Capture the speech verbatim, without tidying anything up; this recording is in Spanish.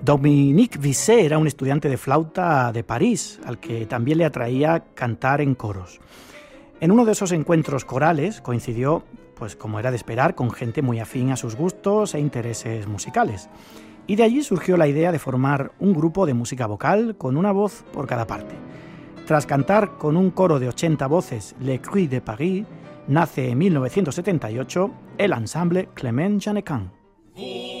Dominique Visser era un estudiante de flauta de París, al que también le atraía cantar en coros. En uno de esos encuentros corales coincidió, pues como era de esperar, con gente muy afín a sus gustos e intereses musicales. Y de allí surgió la idea de formar un grupo de música vocal con una voz por cada parte. Tras cantar con un coro de ochenta voces Le Cri de Paris, nace en mil novecientos setenta y ocho el ensamble Clément Jeannequin.